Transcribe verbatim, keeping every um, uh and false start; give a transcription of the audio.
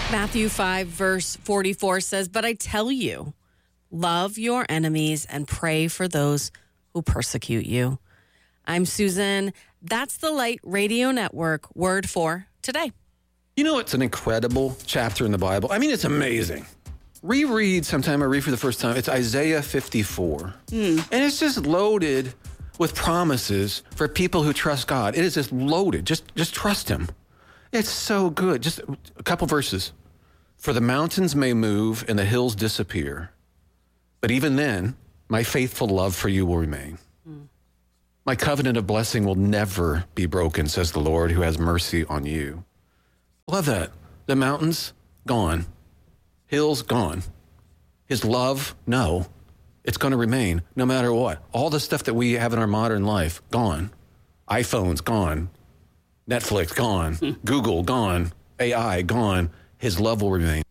Matthew five, verse forty-four says, "But I tell you, love your enemies and pray for those who persecute you." I'm Susan. That's the Light Radio Network word for today. You know, it's an incredible chapter in the Bible. I mean, it's amazing. Reread sometime, I read for the first time. It's Isaiah fifty-four. Mm. And it's just loaded with promises for people who trust God. It is just loaded. Just, just trust him. It's so good. Just a couple verses. "For the mountains may move and the hills disappear, but even then, my faithful love for you will remain. Mm. My covenant of blessing will never be broken, says the Lord, who has mercy on you." Love that. The mountains, gone. Hills, gone. His love, no. It's going to remain no matter what. All the stuff that we have in our modern life, gone. iPhones, gone. Netflix, gone. Google, gone. A I, gone. His love will remain.